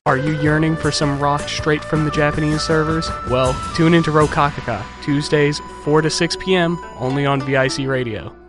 Are you yearning for some rock straight from the Japanese servers? Well, tune into Rokakaka, Tuesdays 4 to 6 p.m., only on VIC Radio.